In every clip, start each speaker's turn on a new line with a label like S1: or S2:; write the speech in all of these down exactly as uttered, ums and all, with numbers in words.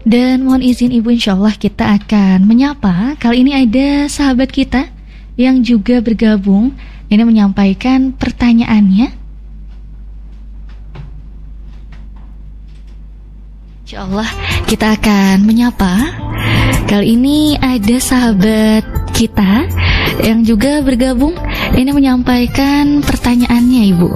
S1: Dan mohon izin Ibu, insya Allah kita akan menyapa. Kali ini ada sahabat kita yang juga bergabung. Ini menyampaikan pertanyaannya. Insya Allah kita akan menyapa. Kali ini ada sahabat kita yang juga bergabung. Ini menyampaikan pertanyaannya, Ibu.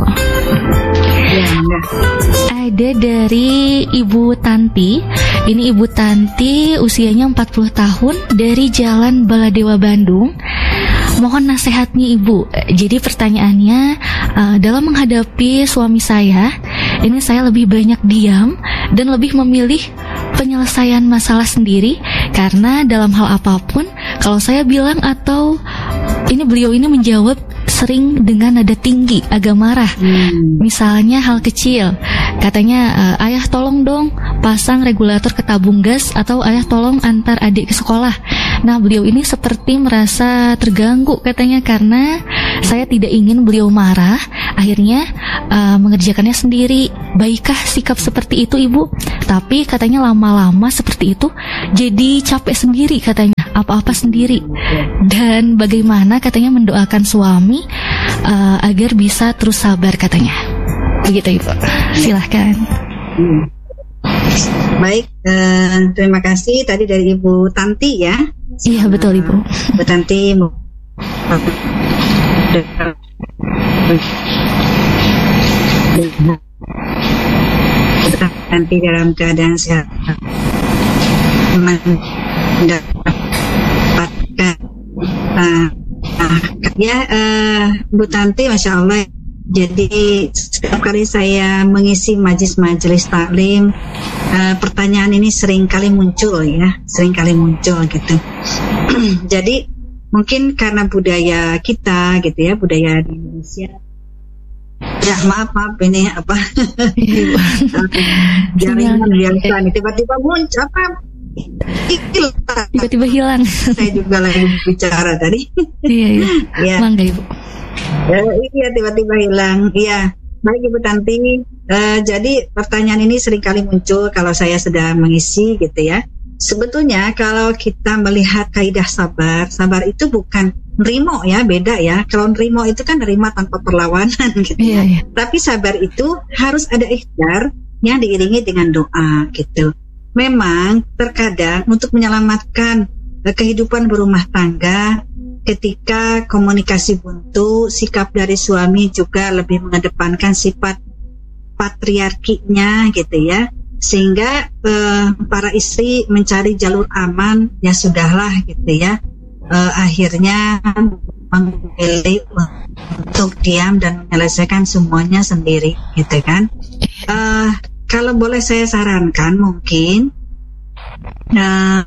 S1: Ada dari Ibu Tanti. Ini Ibu Tanti, usianya empat puluh tahun, dari Jalan Baladewa, Bandung. Mohon nasihatnya Ibu. Jadi pertanyaannya, uh, dalam menghadapi suami saya, ini saya lebih banyak diam dan lebih memilih penyelesaian masalah sendiri. Karena dalam hal apapun, kalau saya bilang atau ini beliau ini menjawab sering dengan nada tinggi, agak marah. Hmm. Misalnya hal kecil, katanya, e, ayah tolong dong pasang regulator ke tabung gas, atau ayah tolong antar adik ke sekolah. Nah, beliau ini seperti merasa terganggu katanya karena saya tidak ingin beliau marah. Akhirnya uh, mengerjakannya sendiri. Baikkah sikap seperti itu, Ibu? Tapi katanya lama-lama seperti itu jadi capek sendiri katanya, apa-apa sendiri. Dan bagaimana katanya mendoakan suami uh, agar bisa terus sabar katanya. Begitu, Ibu. Silahkan.
S2: Hmm. Baik, uh, terima kasih tadi dari Ibu Tanti ya.
S1: Iya, betul Ibu.
S2: Ibu Tanti Tanti dalam keadaan sehat mendapatkan uh, uh, ya uh, Bu Tanti, Masya Allah. Jadi setiap kali saya mengisi majelis-majelis taklim, uh, pertanyaan ini sering kali muncul ya, sering kali muncul gitu. Jadi mungkin karena budaya kita gitu ya, budaya di Indonesia. Ya maaf maaf ini apa? Jaringan biasa nih tiba-tiba muncul apa?
S1: Tiba-tiba hilang.
S2: Saya juga lagi bicara tadi.
S1: Iya iya. Ya. Mangga Ibu.
S2: Uh, iya tiba-tiba hilang. Iya, baik Ibu Tanti. Uh, jadi pertanyaan ini seringkali muncul kalau saya sedang mengisi gitu ya. Sebetulnya kalau kita melihat kaidah sabar, sabar itu bukan nerimo ya, beda ya. Kalau nerimo itu kan nerima tanpa perlawanan gitu ya. Iya, iya. Tapi sabar itu harus ada ikhtiar yang diiringi dengan doa gitu. Memang terkadang untuk menyelamatkan uh, kehidupan berumah tangga, ketika komunikasi buntu, sikap dari suami juga lebih mengedepankan sifat patriarkinya gitu ya, sehingga eh, para istri mencari jalur aman, ya sudahlah gitu ya, eh, akhirnya memilih untuk diam dan menyelesaikan semuanya sendiri gitu kan. Eh, kalau boleh saya sarankan mungkin eh,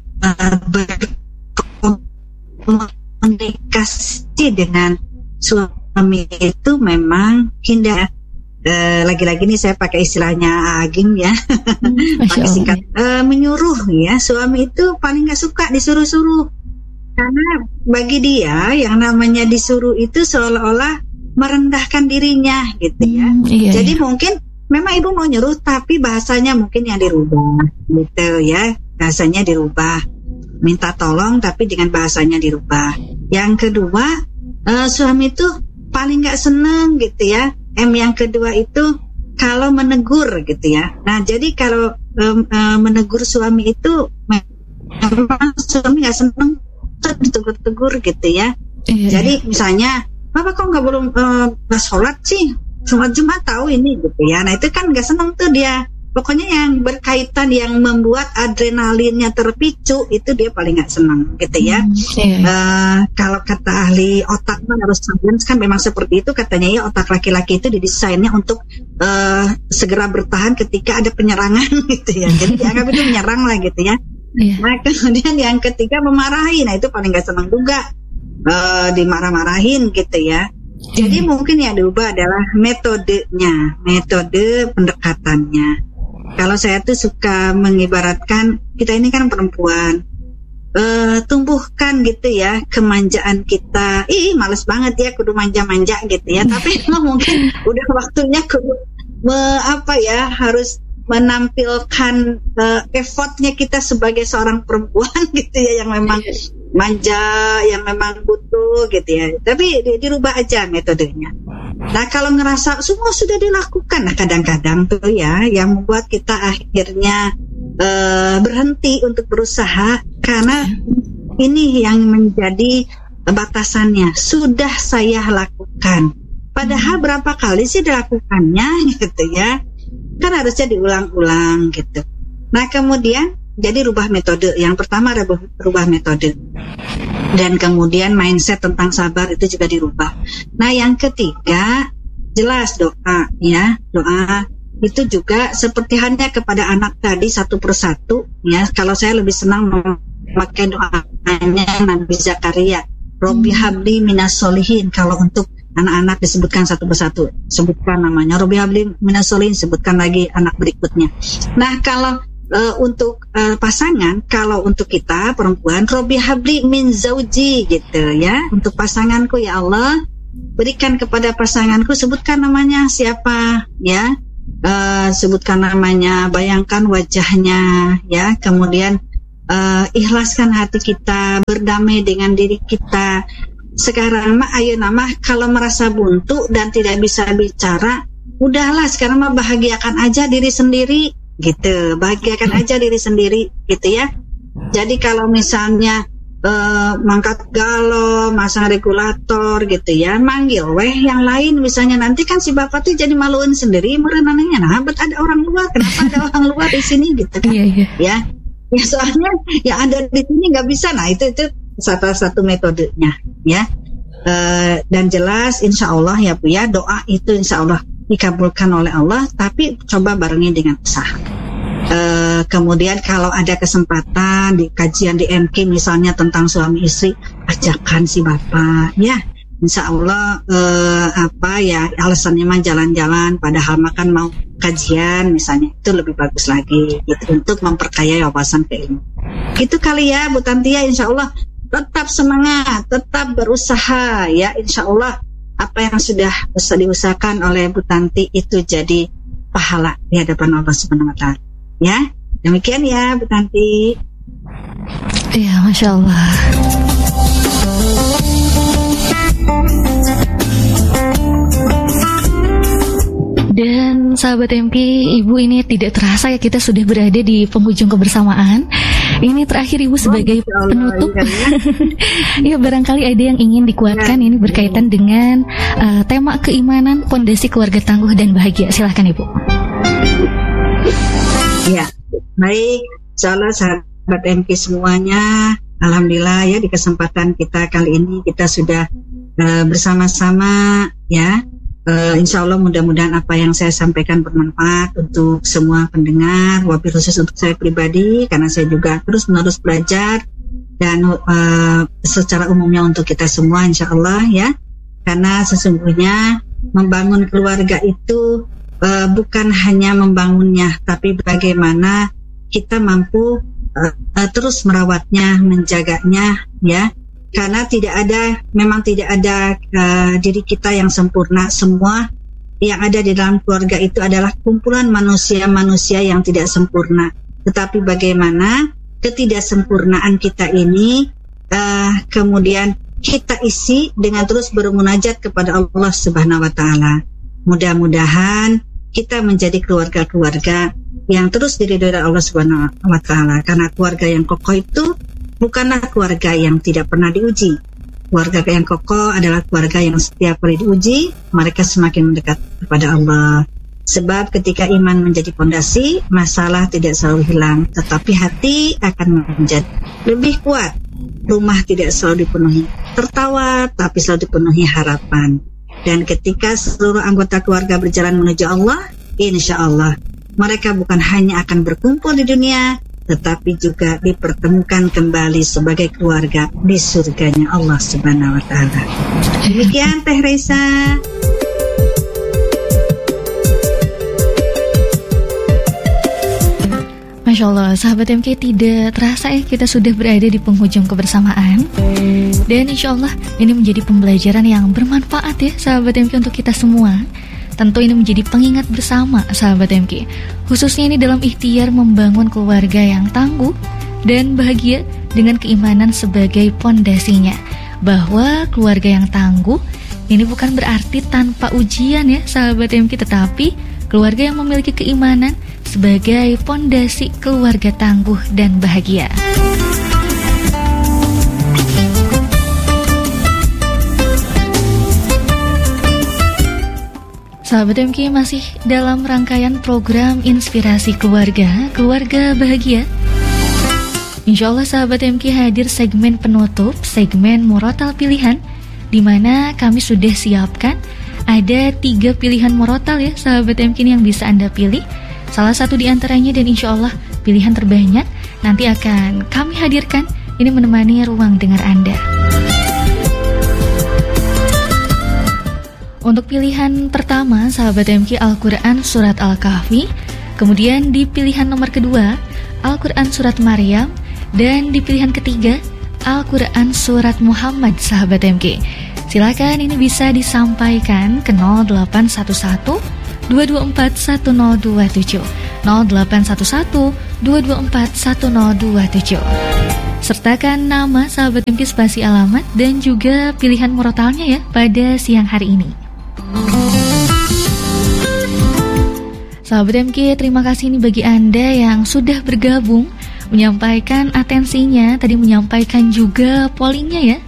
S2: berkomunikasi dengan suami itu memang hindar. Uh, lagi-lagi nih saya pakai istilahnya Agim ya, pakai singkat, uh, menyuruh ya. Suami itu paling gak suka disuruh-suruh, karena bagi dia yang namanya disuruh itu seolah-olah merendahkan dirinya gitu ya. Hmm, iya, jadi iya. Mungkin memang ibu mau nyuruh tapi bahasanya mungkin yang dirubah gitu ya, bahasanya dirubah, minta tolong tapi dengan bahasanya dirubah. Yang kedua, uh, suami itu paling gak seneng gitu ya. M yang kedua itu kalau menegur gitu ya. Nah jadi kalau um, um, menegur suami itu memang suami nggak seneng ditegur-tegur gitu ya. Iya, jadi iya. Misalnya, Bapak kok nggak belum uh, sholat sih? Sholat Jumat tahu ini gitu ya. Nah itu kan nggak seneng tuh dia. Pokoknya yang berkaitan yang membuat adrenalinnya terpicu itu dia paling nggak senang gitu ya. Hmm, iya. uh, kalau kata ahli otak harus science kan memang seperti itu katanya ya, otak laki-laki itu didesainnya untuk uh, segera bertahan ketika ada penyerangan gitu ya. Jadi dianggap itu menyerang lah gitu ya. Iya. Nah kemudian yang ketiga memarahi, nah itu paling nggak senang juga, uh, dimarah-marahin gitu ya. Jadi iya. Mungkin yang diubah adalah metodenya, metode pendekatannya. Kalau saya tuh suka mengibaratkan kita ini kan perempuan, uh, tumbuhkan gitu ya kemanjaan kita. Ih males banget ya kudu manja-manja gitu ya. Tapi emang mungkin udah waktunya kudu me, apa ya harus menampilkan uh, effortnya kita sebagai seorang perempuan gitu ya, yang memang manja, yang memang butuh gitu ya. Tapi di, dirubah aja metodenya. Nah kalau ngerasa semua sudah dilakukan, nah kadang-kadang tuh ya yang membuat kita akhirnya uh, berhenti untuk berusaha karena ini yang menjadi batasannya. Sudah saya lakukan. Padahal berapa kali sih dilakukannya gitu ya. Kan harusnya diulang-ulang gitu. Nah kemudian jadi rubah metode. Yang pertama rubah, rubah metode. Dan kemudian mindset tentang sabar itu juga dirubah. Nah yang ketiga jelas doa ya. Doa itu juga seperti hanya kepada anak tadi satu persatu ya. Kalau saya lebih senang memakai doanya Nabi Zakaria, Robbi habli minas solihin. Kalau untuk anak-anak disebutkan satu persatu, sebutkan namanya Robbi habli minas solihin, sebutkan lagi anak berikutnya. Nah kalau uh, untuk uh, pasangan, kalau untuk kita perempuan, Robbi habli min zauji gitu ya. Untuk pasanganku ya Allah, berikan kepada pasanganku, sebutkan namanya siapa ya, uh, sebutkan namanya, bayangkan wajahnya ya, kemudian uh, ikhlaskan hati kita, berdamai dengan diri kita. Sekarang mah ayo nama kalau merasa buntu dan tidak bisa bicara, udahlah sekarang mah bahagiakan aja diri sendiri gitu, bahagiakan aja diri sendiri gitu ya. Jadi kalau misalnya uh, mangkat galo, masang regulator gitu ya, manggil weh yang lain misalnya, nanti kan si bapak tuh jadi maluin sendiri, merenangnya nah bet ada orang luar, kenapa ada orang luar di sini gitu kan. Iya, iya. Ya ya soalnya yang ada di sini nggak bisa. Nah itu itu salah satu metodenya ya. Uh, dan jelas insya Allah ya Bu ya, doa itu insya Allah dikabulkan oleh Allah, tapi coba barengi dengan usaha. Uh, kemudian kalau ada kesempatan di kajian di M K misalnya tentang suami istri, ajakan si bapak ya, insya Allah uh, apa ya alasannya mah jalan-jalan, padahal makan mau kajian misalnya, itu lebih bagus lagi gitu, untuk memperkaya wawasan keilmuan. Gitu kali ya Bu Tanti ya, insya Allah tetap semangat, tetap berusaha ya, insya Allah apa yang sudah bisa diusahakan oleh Bu Tanti itu jadi pahala di hadapan Allah Subhanahu wa Ta'ala ya. Demikian ya Bu Tanti.
S1: Iya, Masya Allah. Dan sahabat M K, Ibu, ini tidak terasa ya kita sudah berada di penghujung kebersamaan. Ini terakhir Ibu sebagai oh, penutup. Ya, barangkali ada yang ingin dikuatkan, ini berkaitan dengan uh, tema keimanan, fondasi keluarga tangguh dan bahagia. Silahkan Ibu.
S2: Ya, baik. Insyaallah sahabat M K semuanya, alhamdulillah ya di kesempatan kita kali ini kita sudah uh, bersama-sama ya. Uh, insya Allah mudah-mudahan apa yang saya sampaikan bermanfaat untuk semua pendengar, wabil khusus untuk saya pribadi karena saya juga terus-menerus belajar, dan uh, secara umumnya untuk kita semua insya Allah ya, karena sesungguhnya membangun keluarga itu uh, bukan hanya membangunnya, tapi bagaimana kita mampu uh, uh, terus merawatnya, menjaganya ya. Karena tidak ada, memang tidak ada uh, diri kita yang sempurna. Semua yang ada di dalam keluarga itu adalah kumpulan manusia-manusia yang tidak sempurna. Tetapi bagaimana ketidaksempurnaan kita ini uh, kemudian kita isi dengan terus bermunajat kepada Allah Subhanahu wa Ta'ala. Mudah-mudahan kita menjadi keluarga-keluarga yang terus diridhoi Allah Subhanahu wa Ta'ala. Karena keluarga yang kokoh itu bukanlah keluarga yang tidak pernah diuji. Keluarga yang kokoh adalah keluarga yang setiap kali diuji, mereka semakin mendekat kepada Allah. Sebab ketika iman menjadi fondasi, masalah tidak selalu hilang, tetapi hati akan menjadi lebih kuat. Rumah tidak selalu dipenuhi tertawa, tapi selalu dipenuhi harapan. Dan ketika seluruh anggota keluarga berjalan menuju Allah, insya Allah mereka bukan hanya akan berkumpul di dunia, tetapi juga dipertemukan kembali sebagai keluarga di surganya Allah Subhanahu wa Ta'ala. Demikian Teh Raisa.
S1: Masya Allah, sahabat M K, tidak terasa ya kita sudah berada di penghujung kebersamaan. Dan insya Allah ini menjadi pembelajaran yang bermanfaat ya sahabat M K untuk kita semua. Tentu ini menjadi pengingat bersama sahabat M K, khususnya ini dalam ikhtiar membangun keluarga yang tangguh dan bahagia dengan keimanan sebagai pondasinya. Bahwa keluarga yang tangguh ini bukan berarti tanpa ujian ya sahabat M K, tetapi keluarga yang memiliki keimanan sebagai pondasi keluarga tangguh dan bahagia. Sahabat M K, masih dalam rangkaian program Inspirasi Keluarga, Keluarga Bahagia. Insya Allah sahabat M K hadir segmen penutup, segmen Murotal Pilihan, di mana kami sudah siapkan ada tiga pilihan murotal ya sahabat M K yang bisa Anda pilih. Salah satu di antaranya dan insya Allah pilihan terbanyak nanti akan kami hadirkan, ini menemani ruang dengar Anda. Untuk pilihan pertama sahabat M K, Al-Quran Surat Al-Kahfi. Kemudian di pilihan nomor kedua Al-Quran Surat Maryam. Dan di pilihan ketiga Al-Quran Surat Muhammad sahabat M K. Silakan ini bisa disampaikan ke nol delapan satu satu dua dua empat satu nol dua tujuh nol delapan satu satu dua dua empat satu nol dua tujuh. Sertakan nama sahabat M K, spasi alamat dan juga pilihan murotalnya ya pada siang hari ini. Sahabat M K, terima kasih nih bagi Anda yang sudah bergabung, menyampaikan atensinya, tadi menyampaikan juga pollingnya ya.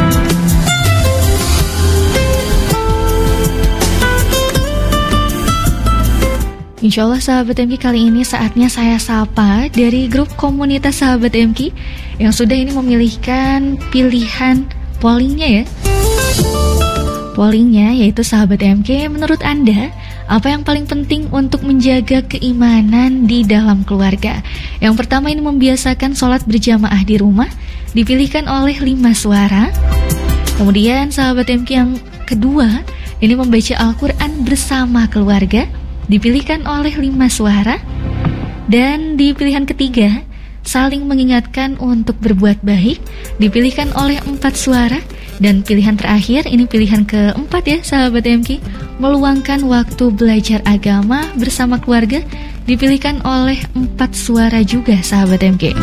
S1: Insya Allah sahabat M K, kali ini saatnya saya sapa dari grup komunitas sahabat M K yang sudah ini memilihkan pilihan pollingnya ya. Pollingnya yaitu sahabat M K, menurut Anda apa yang paling penting untuk menjaga keimanan di dalam keluarga? Yang pertama ini membiasakan sholat berjamaah di rumah, dipilihkan oleh lima suara. Kemudian sahabat M K yang kedua ini membaca Al-Quran bersama keluarga, dipilihkan oleh lima suara. Dan di pilihan ketiga saling mengingatkan untuk berbuat baik, dipilihkan oleh empat suara. Dan pilihan terakhir, ini pilihan keempat ya sahabat M K, meluangkan waktu belajar agama bersama keluarga, dipilihkan oleh empat suara juga sahabat M K.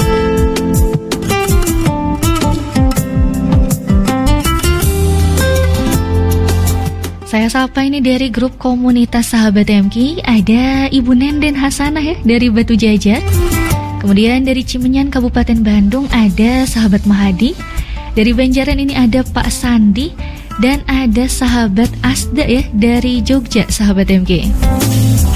S1: Saya sapa ini dari grup komunitas sahabat M K, ada Ibu Nenden Hasanah ya dari Batu Jajar. Kemudian dari Cimenyan Kabupaten Bandung ada sahabat Mahadi. Dari Banjaran ini ada Pak Sandi. Dan ada sahabat Asda ya dari Jogja sahabat M K.